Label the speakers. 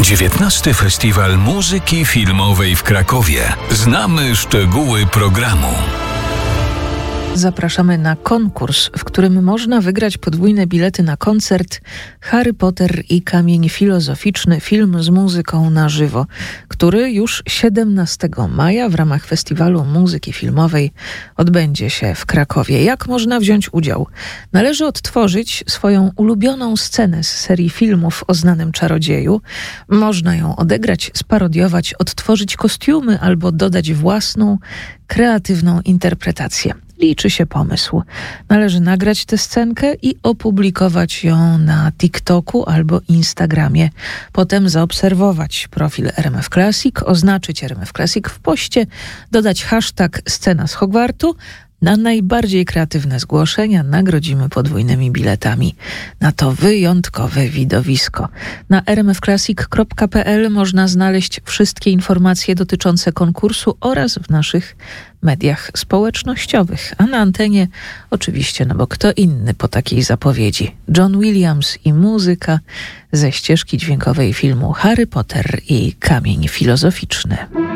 Speaker 1: 19. Festiwal Muzyki Filmowej w Krakowie. Znamy szczegóły programu.
Speaker 2: Zapraszamy na konkurs, w którym można wygrać podwójne bilety na koncert Harry Potter i Kamień Filozoficzny, film z muzyką na żywo, który już 17 maja w ramach Festiwalu Muzyki Filmowej odbędzie się w Krakowie. Jak można wziąć udział? Należy odtworzyć swoją ulubioną scenę z serii filmów o znanym czarodzieju. Można ją odegrać, sparodiować, odtworzyć kostiumy albo dodać własną, kreatywną interpretację. Liczy się pomysł. Należy nagrać tę scenkę i opublikować ją na TikToku albo Instagramie. Potem zaobserwować profil RMF Classic, oznaczyć RMF Classic w poście, dodać hashtag scena z Hogwartu. Na najbardziej kreatywne zgłoszenia nagrodzimy podwójnymi biletami na to wyjątkowe widowisko. Na rmfclassic.pl można znaleźć wszystkie informacje dotyczące konkursu oraz w naszych mediach społecznościowych. A na antenie oczywiście, bo kto inny po takiej zapowiedzi? John Williams i muzyka ze ścieżki dźwiękowej filmu Harry Potter i Kamień Filozoficzny.